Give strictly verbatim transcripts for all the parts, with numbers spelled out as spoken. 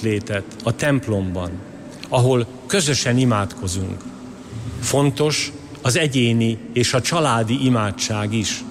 együttlétet a templomban, ahol közösen imádkozunk. Fontos az egyéni és a családi imádság is.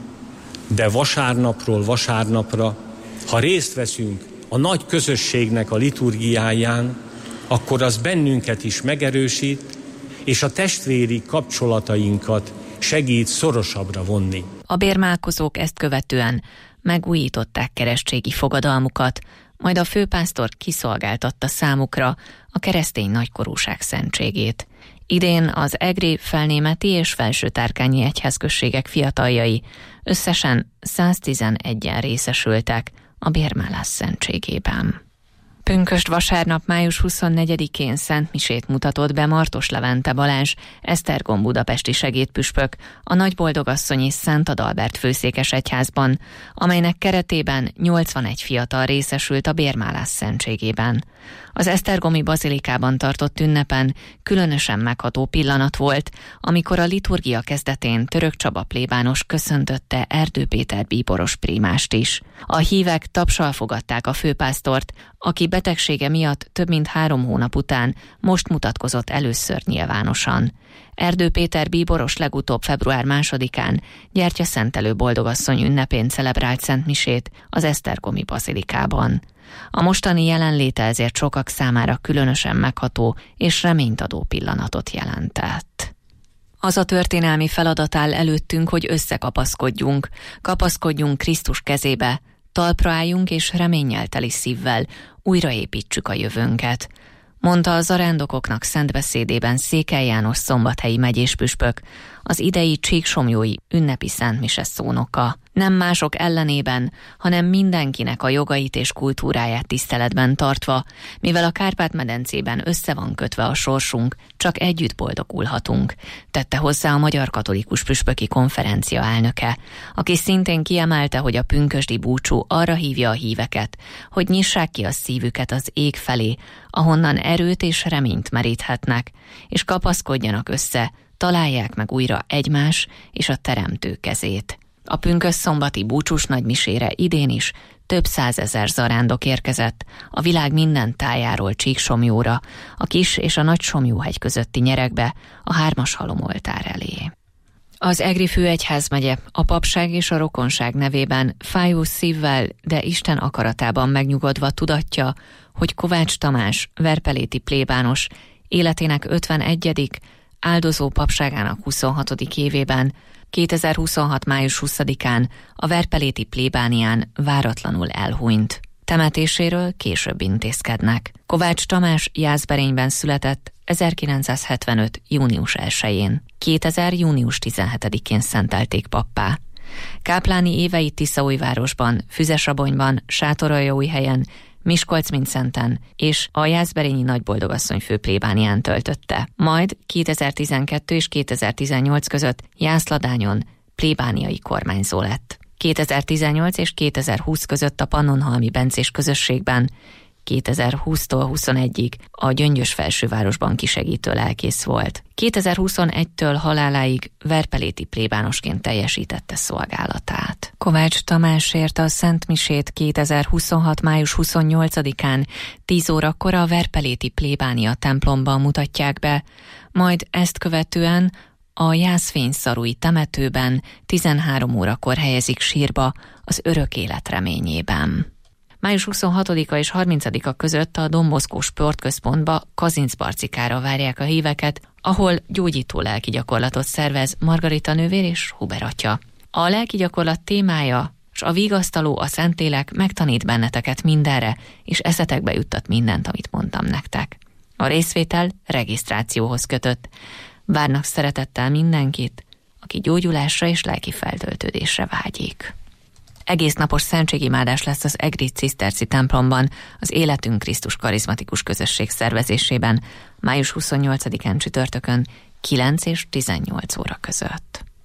De vasárnapról vasárnapra, ha részt veszünk a nagy közösségnek a liturgiáján, akkor az bennünket is megerősít, és a testvéri kapcsolatainkat segít szorosabbra vonni. A bérmálkozók ezt követően megújították keresztségi fogadalmukat, majd a főpásztor kiszolgáltatta számukra a keresztény nagykorúság szentségét. Idén az egri, felnémeti és felsőtárkányi egyházközségek fiataljai összesen száztizenegyen részesültek a bérmálás szentségében. Pünkösd vasárnap május huszonnegyedikén szentmisét mutatott be Martos Levente Balázs, Esztergom budapesti segédpüspök a Nagyboldogasszony és Szent Adalbert főszékes egyházban, amelynek keretében nyolcvanegy fiatal részesült a bérmálás szentségében. Az esztergomi bazilikában tartott ünnepen különösen megható pillanat volt, amikor a liturgia kezdetén Török Csaba plébános köszöntötte Erdő Péter bíboros prímást is. A hívek tapssal fogadták a főpásztort, aki betegsége miatt több mint három hónap után most mutatkozott először nyilvánosan. Erdő Péter bíboros legutóbb február másodikán Gyertyaszentelő Boldogasszony ünnepén celebrált szentmisét az esztergomi bazilikában. A mostani jelenléte ezért sokak számára különösen megható és reményt adó pillanatot jelentett. Az a történelmi feladat áll előttünk, hogy összekapaszkodjunk, kapaszkodjunk Krisztus kezébe, talpra álljunk és reménnyel teli szívvel újraépítsük a jövőnket, mondta a zarándokoknak szent beszédében Székely János szombathelyi megyéspüspök, az idei csíksomlyói ünnepi szentmise szónoka. Nem mások ellenében, hanem mindenkinek a jogait és kultúráját tiszteletben tartva, mivel a Kárpát-medencében össze van kötve a sorsunk, csak együtt boldogulhatunk, tette hozzá a Magyar Katolikus Püspöki Konferencia elnöke, aki szintén kiemelte, hogy a pünkösdi búcsú arra hívja a híveket, hogy nyissák ki a szívüket az ég felé, ahonnan erőt és reményt meríthetnek, és kapaszkodjanak össze, találják meg újra egymás és a Teremtő kezét. A pünkösszombati búcsús nagymisére idén is több százezer zarándok érkezett a világ minden tájáról Csíksomlyóra, a Kis- és a Nagy-Somlyóhegy közötti nyeregbe, a hármas halomoltár elé. Az egri főegyházmegye a papság és a rokonság nevében fájó szívvel, de Isten akaratában megnyugodva tudatja, hogy Kovács Tamás, verpeléti plébános életének ötvenegyedik áldozó papságának huszonhatodik évében, kétezer-huszonhat. május huszadikán a verpeléti plébánián váratlanul elhunyt. Temetéséről később intézkednek. Kovács Tamás Jászberényben született ezerkilencszázhetvenöt. június elsején. kétezer. június tizenhetedikén szentelték pappá. Kápláni éveit Tiszaújvárosban, Füzesabonyban, Sátoraljaújhelyen, Miskolc-Mindszenten és a Jászberényi Nagyboldogasszony főplébánián töltötte. Majd kétezer-tizenkettő és kétezer-tizennyolc között Jászladányon plébániai kormányzó lett. kétezer-tizennyolc és kétezer-húsz között a Pannonhalmi bencés közösségben, kétezer-húsztól huszonegyig a Gyöngyös felsővárosban kisegítő lelkész volt. kétezer-huszonegytől haláláig verpeléti plébánosként teljesítette szolgálatát. Kovács Tamásért a szentmisét kétezer-huszonhat. május huszonnyolcadikán tíz órakor a verpeléti plébánia templomban mutatják be, majd ezt követően a Jászfényszarui temetőben tizenhárom órakor helyezik sírba az örök élet reményében. május huszonhatodika és harmincadika között a Don Bosco sportközpontba, Kazincbarcikára várják a híveket, ahol gyógyító lelki gyakorlatot szervez Margarita nővér és Huber atya. A lelki gyakorlat témája, s a vigasztaló, a Szentlélek megtanít benneteket mindenre, és eszetekbe juttat mindent, amit mondtam nektek. A részvétel regisztrációhoz kötött. Várnak szeretettel mindenkit, aki gyógyulásra és lelki feltöltődésre vágyik. Egész napos szentségimádás lesz az egri ciszterci templomban, az Életünk Krisztus karizmatikus közösség szervezésében, május huszonnyolcadikán csütörtökön kilenc és tizennyolc óra között.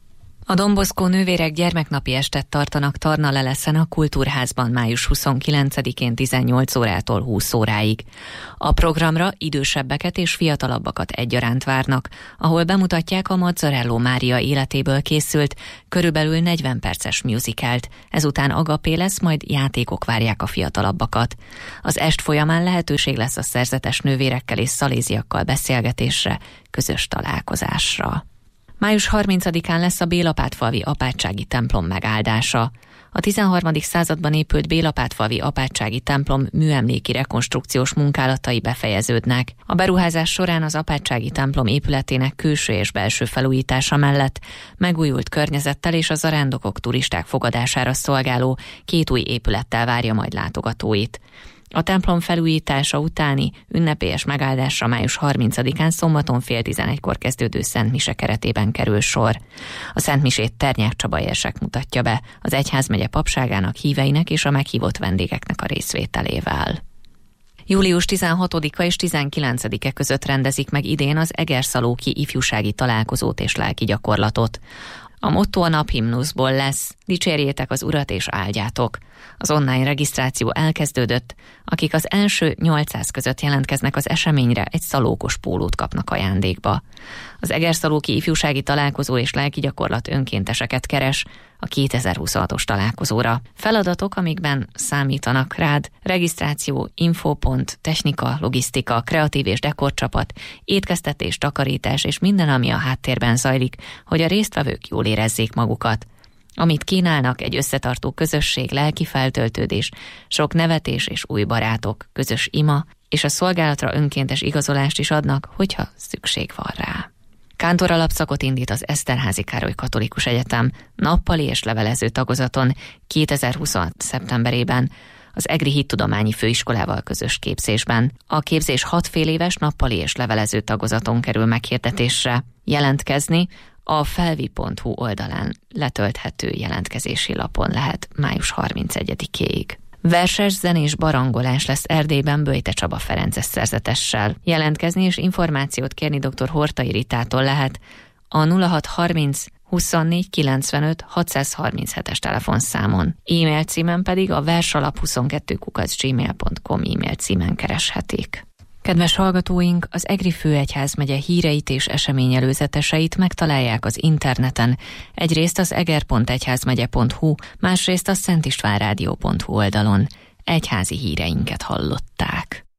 A Don Bosco nővérek gyermeknapi estet tartanak Tarnaleleszen a Kultúrházban május huszonkilencedikén tizennyolc órától húsz óráig. A programra idősebbeket és fiatalabbakat egyaránt várnak, ahol bemutatják a Mazzarello Mária életéből készült, körülbelül negyven perces musicalt, ezután agapé lesz, majd játékok várják a fiatalabbakat. Az est folyamán lehetőség lesz a szerzetes nővérekkel és szaléziakkal beszélgetésre, közös találkozásra. május harmincadikán lesz a Bélapátfalvi apátsági templom megáldása. A tizenharmadik században épült Bélapátfalvi apátsági templom műemléki rekonstrukciós munkálatai befejeződnek. A beruházás során az apátsági templom épületének külső és belső felújítása mellett megújult környezettel és a zarándokok turisták fogadására szolgáló két új épülettel várja majd látogatóit. A templom felújítása utáni ünnepélyes megáldásra május harmincadikán szombaton fél tizenegykor kezdődő szentmise keretében kerül sor. A szentmisét Ternyák Csaba érsek mutatja be az egyházmegye papságának, híveinek és a meghívott vendégeknek a részvételével. július tizenhatodika és tizenkilencedike között rendezik meg idén az Egerszalóki ifjúsági találkozót és lelki gyakorlatot. A motto a naphimnuszból lesz: dicsérjétek az Urat és áldjátok. Az online regisztráció elkezdődött, akik az első nyolcszáz között jelentkeznek az eseményre, egy szalókos pólót kapnak ajándékba. Az Egerszalóki ifjúsági találkozó és lelki gyakorlat önkénteseket keres a kétezer-huszonhatos találkozóra. Feladatok, amikben számítanak rád: regisztráció, infopont, technika, logisztika, kreatív és dekorcsapat, étkeztetés, takarítás és minden, ami a háttérben zajlik, hogy a résztvevők jól érezzék magukat. Amit kínálnak, egy összetartó közösség, lelki feltöltődés, sok nevetés és új barátok, közös ima, és a szolgálatra önkéntes igazolást is adnak, hogyha szükség van rá. Kántor alapszakot indít az Eszterházy Károly Katolikus Egyetem nappali és levelező tagozaton kétezer-huszonhat szeptemberében az Egri Hittudományi Főiskolával közös képzésben. A képzés hat fél éves nappali és levelező tagozaton kerül meghirdetésre. Jelentkezni a felvi pont hu oldalán letölthető jelentkezési lapon lehet május harmincegyedikéig. Verses, zenés barangolás lesz Erdélyben Böjte Csaba Ferences szerzetessel. Jelentkezni és információt kérni dr. Hortai Ritától lehet a nulla hat harminc huszonnégy kilencvenöt hatszázharminchetes telefonszámon. E-mail címen pedig a versalap huszonkettő kukac gmail pont com e-mail címen kereshetik. Kedves hallgatóink, az Egri Főegyházmegye híreit és eseményelőzeteseit megtalálják az interneten, egyrészt az eger pont egyházmegye pont hu, másrészt a szentistvánrádió pont hu oldalon. Egyházi híreinket hallották.